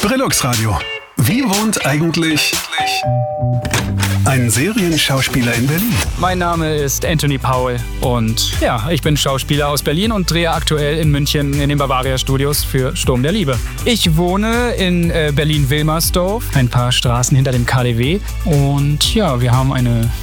Brillux Radio. Wie wohnt eigentlich ein Serienschauspieler in Berlin? Mein Name ist Anthony Powell und ja, ich bin Schauspieler aus Berlin und drehe aktuell in München in den Bavaria Studios für Sturm der Liebe. Ich wohne in Berlin-Wilmersdorf, ein paar Straßen hinter dem KaDeWe, und ja, wir haben eine